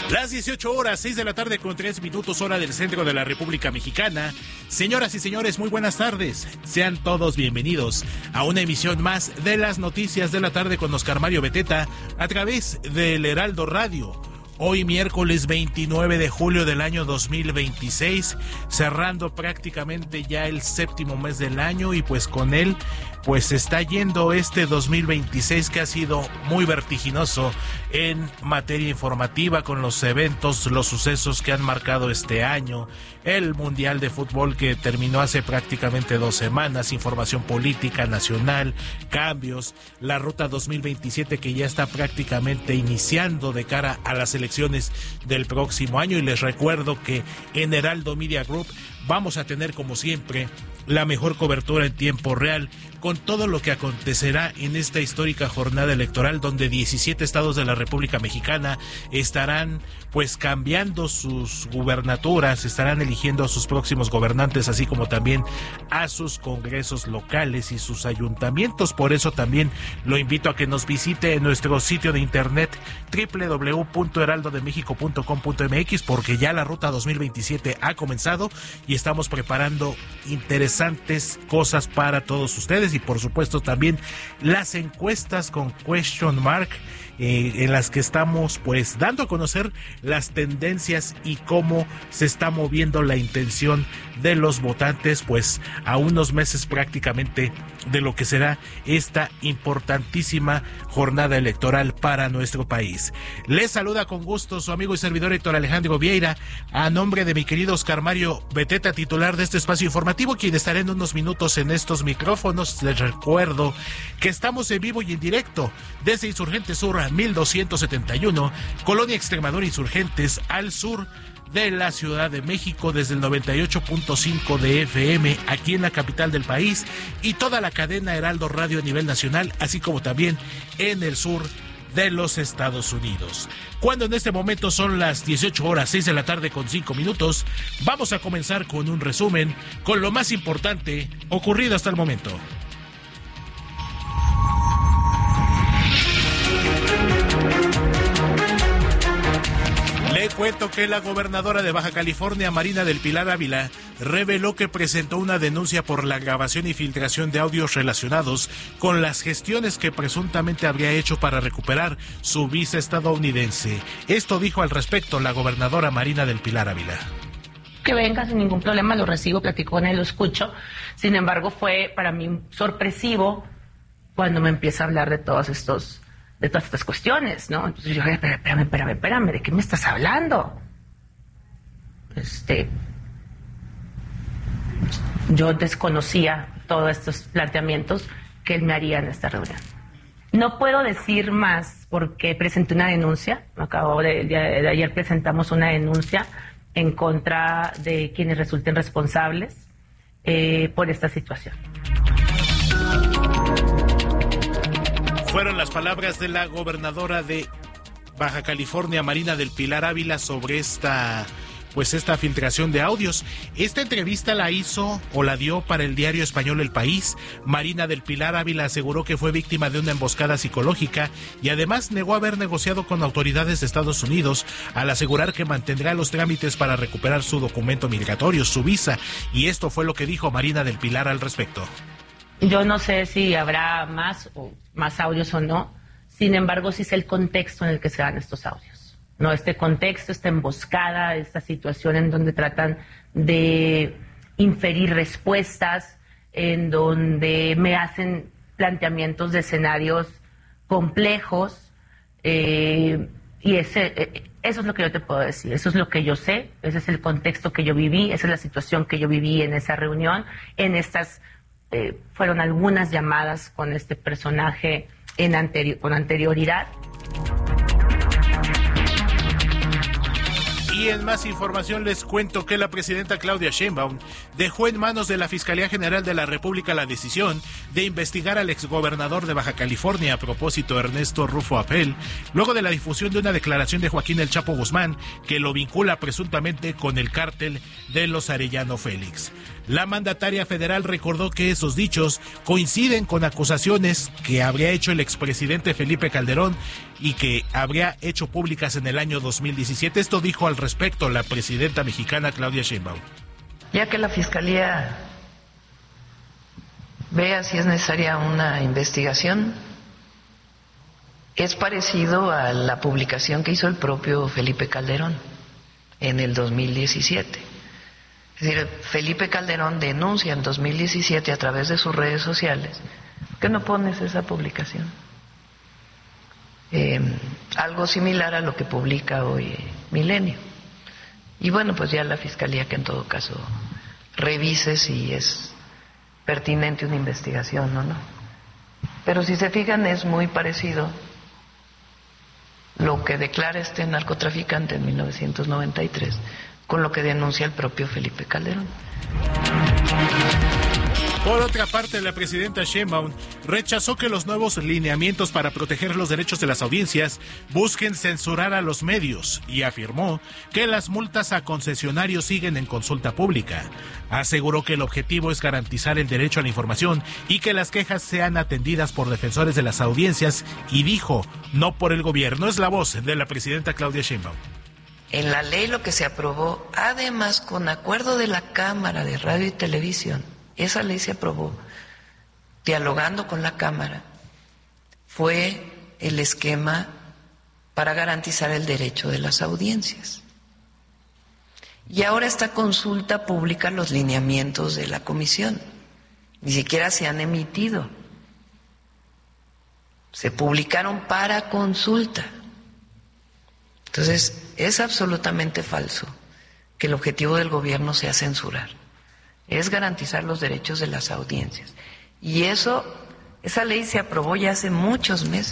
Las 18 horas, 6 de la tarde con 3 minutos, hora del centro de la República Mexicana. Señoras y señores, muy buenas tardes. Sean todos bienvenidos a una emisión más de las noticias de la tarde con Oscar Mario Beteta a través del Heraldo Radio. Hoy miércoles 29 de julio del año 2026, cerrando prácticamente ya el séptimo mes del año y pues con él pues está yendo este 2026 que ha sido muy vertiginoso en materia informativa con los eventos, los sucesos que han marcado este año, el Mundial de Fútbol que terminó hace prácticamente 2 semanas, información política nacional, cambios, la Ruta 2027 que ya está prácticamente iniciando de cara a las elecciones del próximo año y les recuerdo que en Heraldo Media Group vamos a tener como siempre la mejor cobertura en tiempo real con todo lo que acontecerá en esta histórica jornada electoral donde 17 estados de la República Mexicana estarán pues cambiando sus gubernaturas, estarán eligiendo a sus próximos gobernantes, así como también a sus congresos locales y sus ayuntamientos. Por eso también lo invito a que nos visite en nuestro sitio de internet www.heraldodemexico.com.mx porque ya la Ruta 2027 ha comenzado y estamos preparando interesantes cosas para todos ustedes y por supuesto también las encuestas con question mark en las que estamos pues dando a conocer las tendencias y cómo se está moviendo la intención de los votantes pues a unos meses prácticamente de lo que será esta importantísima jornada electoral para nuestro país. Les saluda con gusto su amigo y servidor Héctor Alejandro Vieira a nombre de mi querido Oscar Mario Beteta, titular de este espacio informativo, quien estará en unos minutos en estos micrófonos. Les recuerdo que estamos en vivo y en directo desde Insurgentes Sur 1271, Colonia Extremadura Insurgentes, al sur de la Ciudad de México, desde el 98.5 de FM aquí en la capital del país y toda la cadena Heraldo Radio a nivel nacional, así como también en el sur de los Estados Unidos. Cuando en este momento son las 18 horas, 6 de la tarde con 5 minutos, vamos a comenzar con un resumen con lo más importante ocurrido hasta el momento. Le cuento que la gobernadora de Baja California, Marina del Pilar Ávila, reveló que presentó una denuncia por la grabación y filtración de audios relacionados con las gestiones que presuntamente habría hecho para recuperar su visa estadounidense. Esto dijo al respecto la gobernadora Marina del Pilar Ávila. Que venga sin ningún problema, lo recibo, platico con él, lo escucho. Sin embargo, fue para mí sorpresivo cuando me empieza a hablar de todas estas cuestiones, ¿no? Entonces yo dije, espérame, ¿de qué me estás hablando? Yo desconocía todos estos planteamientos que él me haría en esta reunión. No puedo decir más porque presenté una denuncia, de ayer presentamos una denuncia en contra de quienes resulten responsables por esta situación. Fueron las palabras de la gobernadora de Baja California, Marina del Pilar Ávila, sobre esta filtración de audios. Esta entrevista la dio para el diario español El País. Marina del Pilar Ávila aseguró que fue víctima de una emboscada psicológica y además negó haber negociado con autoridades de Estados Unidos al asegurar que mantendrá los trámites para recuperar su documento migratorio, su visa, y esto fue lo que dijo Marina del Pilar al respecto. Yo no sé si habrá más audios o no, sin embargo sí sé el contexto en el que se dan estos audios. No, este contexto, esta emboscada, esta situación en donde tratan de inferir respuestas, en donde me hacen planteamientos de escenarios complejos, y eso es lo que yo te puedo decir, eso es lo que yo sé, ese es el contexto que yo viví, esa es la situación que yo viví en esa reunión, fueron algunas llamadas con este personaje con anterioridad. Y Y en más información les cuento que la presidenta Claudia Sheinbaum dejó en manos de la Fiscalía General de la República la decisión de investigar al exgobernador de Baja California, a propósito Ernesto Rufo Apel, luego de la difusión de una declaración de Joaquín El Chapo Guzmán que lo vincula presuntamente con el cártel de los Arellano Félix. La mandataria federal recordó que esos dichos coinciden con acusaciones que habría hecho el expresidente Felipe Calderón y que habría hecho públicas en el año 2017. Esto dijo al respecto la presidenta mexicana Claudia Sheinbaum. Ya que la Fiscalía vea si es necesaria una investigación, es parecido a la publicación que hizo el propio Felipe Calderón en el 2017. Es decir, Felipe Calderón denuncia en 2017 a través de sus redes sociales. ¿Por qué no pones esa publicación? Algo similar a lo que publica hoy Milenio. Y bueno, pues ya la Fiscalía que en todo caso revise si es pertinente una investigación o no. Pero si se fijan es muy parecido lo que declara este narcotraficante en 1993 con lo que denuncia el propio Felipe Calderón. Por otra parte, la presidenta Sheinbaum rechazó que los nuevos lineamientos para proteger los derechos de las audiencias busquen censurar a los medios y afirmó que las multas a concesionarios siguen en consulta pública. Aseguró que el objetivo es garantizar el derecho a la información y que las quejas sean atendidas por defensores de las audiencias y dijo, no por el gobierno. Es la voz de la presidenta Claudia Sheinbaum. En la ley lo que se aprobó, además con acuerdo de la Cámara de Radio y Televisión, esa ley se aprobó dialogando con la Cámara, fue el esquema para garantizar el derecho de las audiencias. Y ahora esta consulta pública, los lineamientos de la comisión, ni siquiera se han emitido, se publicaron para consulta. Entonces, es absolutamente falso que el objetivo del gobierno sea censurar, es garantizar los derechos de las audiencias. Y esa ley se aprobó ya hace muchos meses.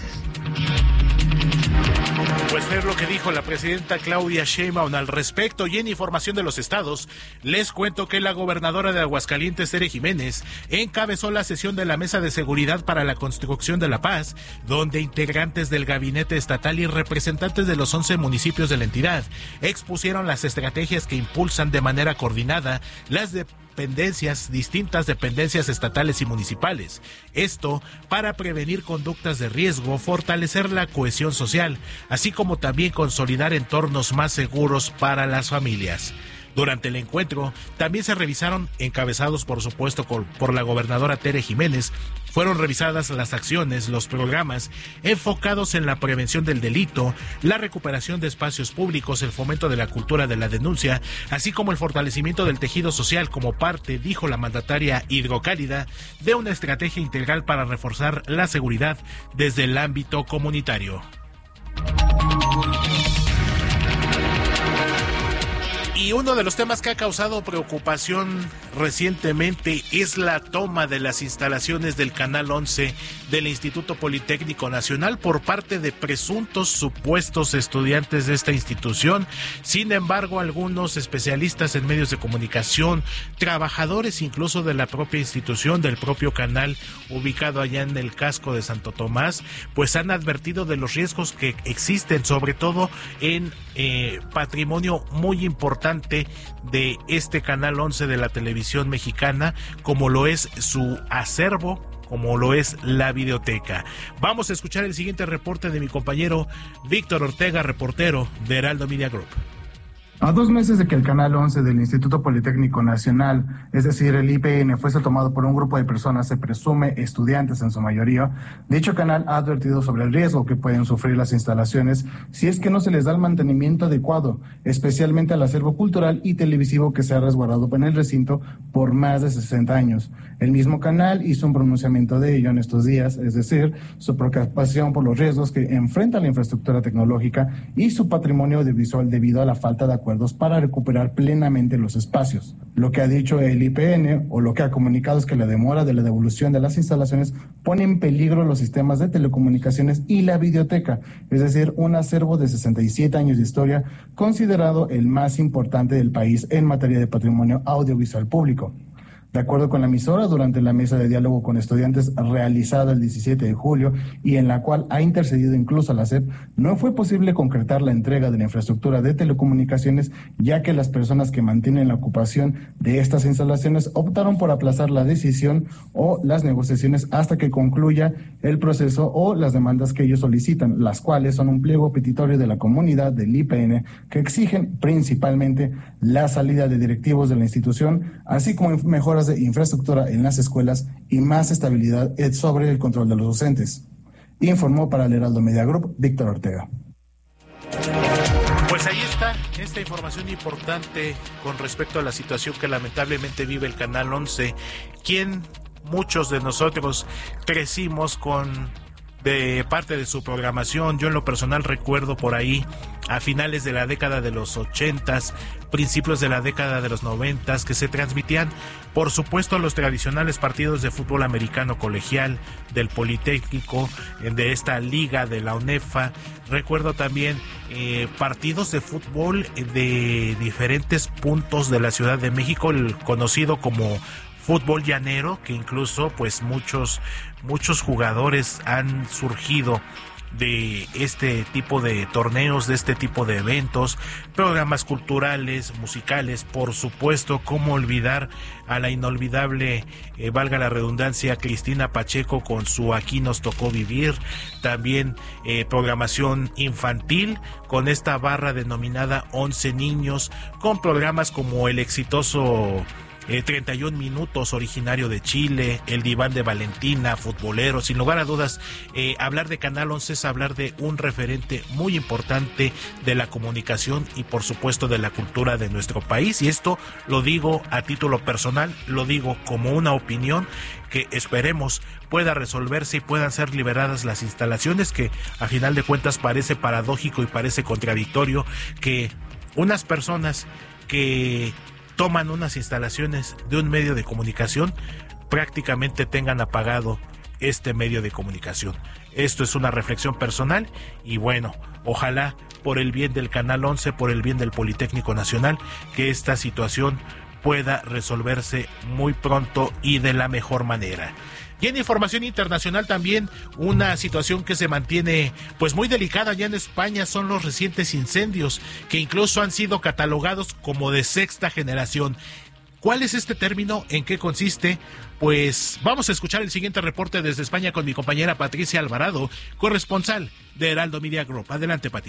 Pues ver lo que dijo la presidenta Claudia Sheinbaum al respecto. Y en información de los estados, les cuento que la gobernadora de Aguascalientes, Tere Jiménez, encabezó la sesión de la Mesa de Seguridad para la Construcción de la Paz, donde integrantes del gabinete estatal y representantes de los 11 municipios de la entidad expusieron las estrategias que impulsan de manera coordinada las distintas dependencias estatales y municipales. Esto para prevenir conductas de riesgo, fortalecer la cohesión social, así como también consolidar entornos más seguros para las familias. Durante el encuentro también se revisaron, encabezados por supuesto por la gobernadora Tere Jiménez, fueron revisadas las acciones, los programas enfocados en la prevención del delito, la recuperación de espacios públicos, el fomento de la cultura de la denuncia, así como el fortalecimiento del tejido social como parte, dijo la mandataria Hidrocálida, de una estrategia integral para reforzar la seguridad desde el ámbito comunitario. Y uno de los temas que ha causado preocupación recientemente es la toma de las instalaciones del Canal 11 del Instituto Politécnico Nacional por parte de presuntos supuestos estudiantes de esta institución. Sin embargo, algunos especialistas en medios de comunicación, trabajadores incluso de la propia institución, del propio canal ubicado allá en el casco de Santo Tomás, pues han advertido de los riesgos que existen, sobre todo en patrimonio muy importante de este Canal 11 de la televisión mexicana, como lo es su acervo, como lo es la videoteca. Vamos a escuchar el siguiente reporte de mi compañero Víctor Ortega, reportero de Heraldo Media Group. A 2 meses de que el Canal 11 del Instituto Politécnico Nacional, es decir, el IPN, fuese tomado por un grupo de personas, se presume estudiantes en su mayoría, dicho canal ha advertido sobre el riesgo que pueden sufrir las instalaciones si es que no se les da el mantenimiento adecuado, especialmente al acervo cultural y televisivo que se ha resguardado en el recinto por más de 60 años. El mismo canal hizo un pronunciamiento de ello en estos días, es decir, su preocupación por los riesgos que enfrenta la infraestructura tecnológica y su patrimonio audiovisual debido a la falta de acuerdos para recuperar plenamente los espacios. Lo que ha dicho el IPN o lo que ha comunicado es que la demora de la devolución de las instalaciones pone en peligro los sistemas de telecomunicaciones y la videoteca, es decir, un acervo de 67 años de historia, considerado el más importante del país en materia de patrimonio audiovisual público. De acuerdo con la emisora, durante la mesa de diálogo con estudiantes realizada el 17 de julio y en la cual ha intercedido incluso la SEP, no fue posible concretar la entrega de la infraestructura de telecomunicaciones, ya que las personas que mantienen la ocupación de estas instalaciones optaron por aplazar la decisión o las negociaciones hasta que concluya el proceso o las demandas que ellos solicitan, las cuales son un pliego petitorio de la comunidad del IPN que exigen principalmente la salida de directivos de la institución, así como mejoras de infraestructura en las escuelas y más estabilidad sobre el control de los docentes. Informó para el Heraldo Media Group, Víctor Ortega. Pues ahí está esta información importante con respecto a la situación que lamentablemente vive el Canal 11, quien muchos de nosotros crecimos con de parte de su programación. Yo en lo personal recuerdo por ahí a finales de la década de los 80s, principios de la década de los 90s, que se transmitían, por supuesto, los tradicionales partidos de fútbol americano colegial del Politécnico, de esta liga de la UNEFA. Recuerdo también partidos de fútbol de diferentes puntos de la Ciudad de México, el conocido como fútbol llanero, que incluso pues muchos jugadores han surgido de este tipo de torneos, de este tipo de eventos, programas culturales, musicales, por supuesto. Cómo olvidar a la inolvidable, valga la redundancia, Cristina Pacheco con su Aquí nos tocó vivir. También programación infantil con esta barra denominada 11 niños, con programas como el exitoso 31 minutos, originario de Chile, el diván de Valentina, futbolero. Sin lugar a dudas, hablar de Canal 11 es hablar de un referente muy importante de la comunicación y por supuesto de la cultura de nuestro país, y esto lo digo a título personal, lo digo como una opinión, que esperemos pueda resolverse y puedan ser liberadas las instalaciones, que a final de cuentas parece paradójico y parece contradictorio que unas personas que toman unas instalaciones de un medio de comunicación prácticamente tengan apagado este medio de comunicación. Esto es una reflexión personal y bueno, ojalá por el bien del Canal 11, por el bien del Politécnico Nacional, que esta situación pueda resolverse muy pronto y de la mejor manera. Y en información internacional también, una situación que se mantiene pues muy delicada allá en España son los recientes incendios, que incluso han sido catalogados como de sexta generación. ¿Cuál es este término? ¿En qué consiste? Pues vamos a escuchar el siguiente reporte desde España con mi compañera Patricia Alvarado, corresponsal de Heraldo Media Group. Adelante, Pati.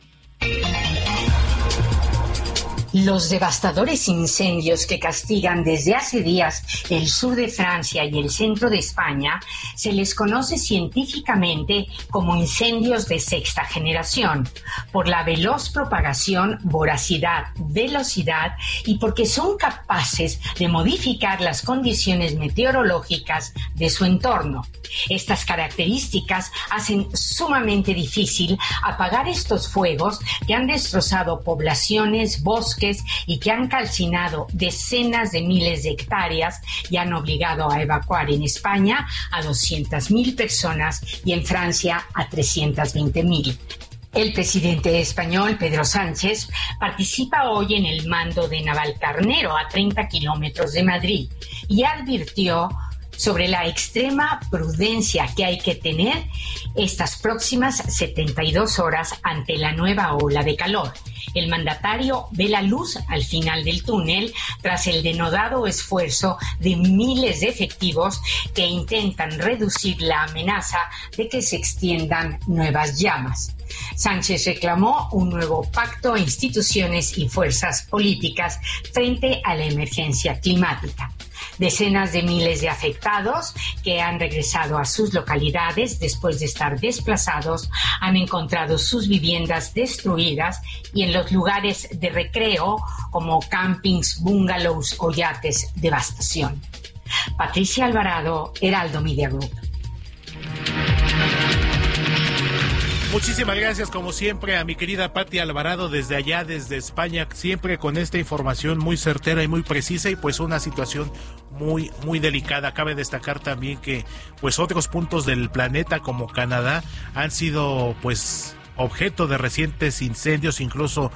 Los devastadores incendios que castigan desde hace días el sur de Francia y el centro de España se les conoce científicamente como incendios de sexta generación, por la veloz propagación, voracidad, velocidad y porque son capaces de modificar las condiciones meteorológicas de su entorno. Estas características hacen sumamente difícil apagar estos fuegos que han destrozado poblaciones, bosques y que han calcinado decenas de miles de hectáreas y han obligado a evacuar en España a 200.000 personas y en Francia a 320.000. El presidente español, Pedro Sánchez, participa hoy en el mando de Navalcarnero, a 30 kilómetros de Madrid, y advirtió sobre la extrema prudencia que hay que tener estas próximas 72 horas ante la nueva ola de calor. El mandatario ve la luz al final del túnel tras el denodado esfuerzo de miles de efectivos que intentan reducir la amenaza de que se extiendan nuevas llamas. Sánchez reclamó un nuevo pacto a instituciones y fuerzas políticas frente a la emergencia climática. Decenas de miles de afectados que han regresado a sus localidades después de estar desplazados han encontrado sus viviendas destruidas y en los lugares de recreo como campings, bungalows o yates, devastación. Patricia Alvarado, Heraldo Media Group. Muchísimas gracias, como siempre, a mi querida Pati Alvarado desde allá, desde España, siempre con esta información muy certera y muy precisa, y pues una situación muy, muy delicada. Cabe destacar también que pues otros puntos del planeta como Canadá han sido pues objeto de recientes incendios, incluso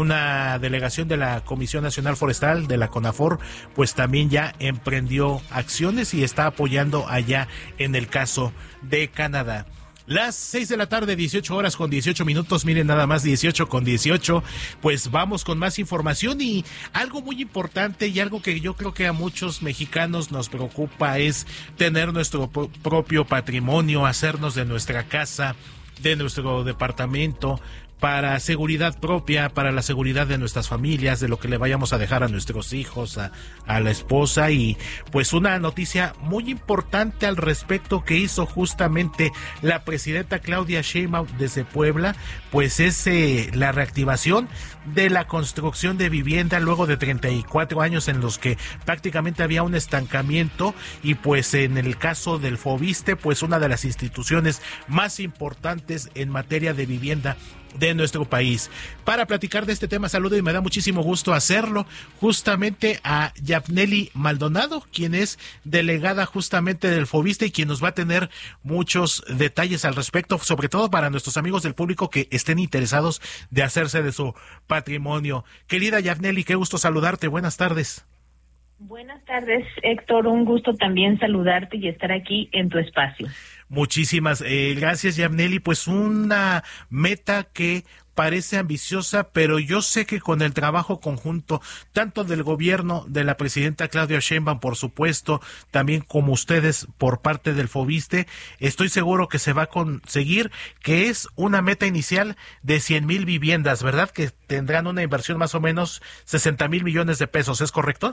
una delegación de la Comisión Nacional Forestal, de la CONAFOR, pues también ya emprendió acciones y está apoyando allá en el caso de Canadá. Las 6 de la tarde, 18 horas con 18 minutos, miren nada más, 18 con 18, pues vamos con más información, y algo muy importante y algo que yo creo que a muchos mexicanos nos preocupa es tener nuestro propio patrimonio, hacernos de nuestra casa, de nuestro departamento, para seguridad propia, para la seguridad de nuestras familias, de lo que le vayamos a dejar a nuestros hijos, a la esposa. Y pues una noticia muy importante al respecto que hizo justamente la presidenta Claudia Sheinbaum desde Puebla, pues es la reactivación de la construcción de vivienda luego de 34 años en los que prácticamente había un estancamiento. Y pues en el caso del Foviste, pues una de las instituciones más importantes en materia de vivienda de nuestro país. Para platicar de este tema, saludo y me da muchísimo gusto hacerlo justamente a Yafneli Maldonado, quien es delegada justamente del Foviste y quien nos va a tener muchos detalles al respecto, sobre todo para nuestros amigos del público que estén interesados de hacerse de su patrimonio. Querida Yafneli, qué gusto saludarte, buenas tardes. Buenas tardes, Héctor, un gusto también saludarte y estar aquí en tu espacio. Muchísimas gracias, Yafneli. Pues una meta que parece ambiciosa, pero yo sé que con el trabajo conjunto, tanto del gobierno de la presidenta Claudia Sheinbaum, por supuesto, también como ustedes por parte del Foviste, estoy seguro que se va a conseguir, que es una meta inicial de 100,000 viviendas, ¿verdad? Que tendrán una inversión más o menos 60,000 millones de pesos, ¿es correcto?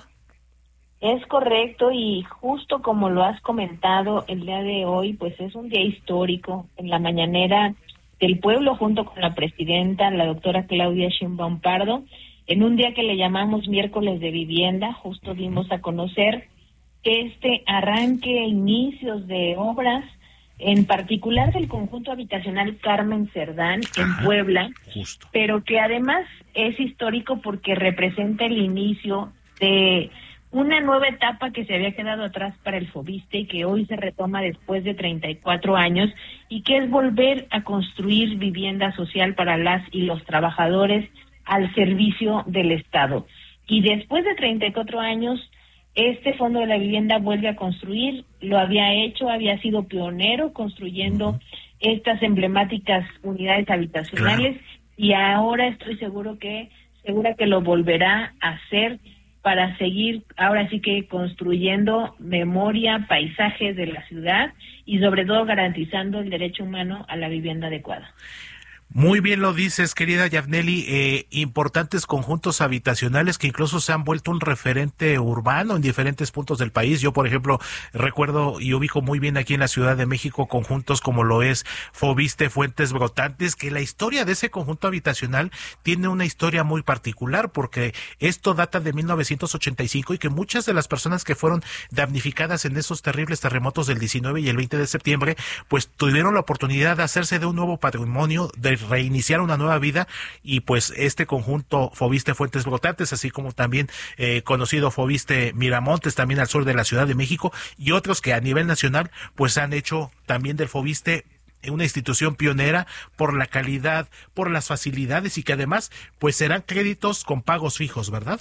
Es correcto, y justo como lo has comentado el día de hoy, pues es un día histórico. En la mañanera del pueblo, junto con la presidenta, la doctora Claudia Sheinbaum Pardo, en un día que le llamamos miércoles de vivienda, justo dimos a conocer este arranque e inicios de obras, en particular del conjunto habitacional Carmen Cerdán en Puebla, justo. Pero que además es histórico porque representa el inicio de una nueva etapa que se había quedado atrás para el Foviste y que hoy se retoma después de 34 años, y que es volver a construir vivienda social para las y los trabajadores al servicio del Estado. Y después de 34 años, este Fondo de la Vivienda vuelve a construir, lo había hecho, había sido pionero construyendo estas emblemáticas unidades habitacionales, y ahora estoy segura que lo volverá a hacer para seguir ahora sí que construyendo memoria, paisajes de la ciudad y sobre todo garantizando el derecho humano a la vivienda adecuada. Muy bien lo dices, querida Yafneli, importantes conjuntos habitacionales que incluso se han vuelto un referente urbano en diferentes puntos del país. Yo, por ejemplo, recuerdo y ubico muy bien aquí en la Ciudad de México conjuntos como lo es Foviste Fuentes Brotantes, que la historia de ese conjunto habitacional tiene una historia muy particular, porque esto data de 1985 y que muchas de las personas que fueron damnificadas en esos terribles terremotos del 19 y el 20 de septiembre, pues tuvieron la oportunidad de hacerse de un nuevo patrimonio, de reiniciar una nueva vida, y pues este conjunto Foviste Fuentes Brotantes, así como también conocido Foviste Miramontes, también al sur de la Ciudad de México, y otros que a nivel nacional pues han hecho también del Foviste una institución pionera por la calidad, por las facilidades, y que además pues serán créditos con pagos fijos, ¿verdad?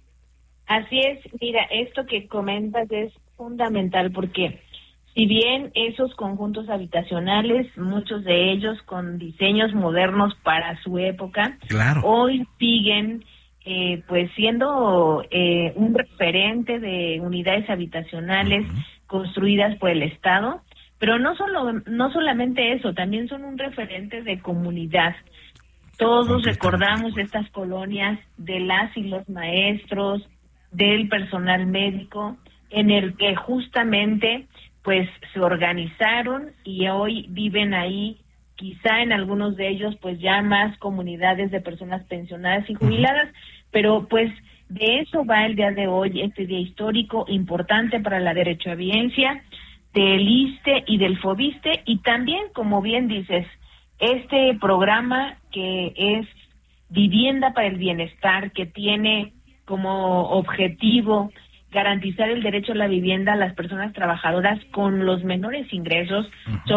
Así es, mira, esto que comentas es fundamental porque si bien esos conjuntos habitacionales, muchos de ellos con diseños modernos para su época, hoy siguen pues siendo un referente de unidades habitacionales construidas por el Estado, pero no solamente eso, también son un referente de comunidad. Todos recordamos estas colonias de las y los maestros, del personal médico, en el que justamente pues se organizaron y hoy viven ahí, quizá en algunos de ellos pues ya más comunidades de personas pensionadas y jubiladas, pero pues de eso va el día de hoy, este día histórico importante para la derechohabiencia del ISSSTE y del Foviste, y también, como bien dices, este programa que es Vivienda para el Bienestar, que tiene como objetivo garantizar el derecho a la vivienda a las personas trabajadoras con los menores ingresos,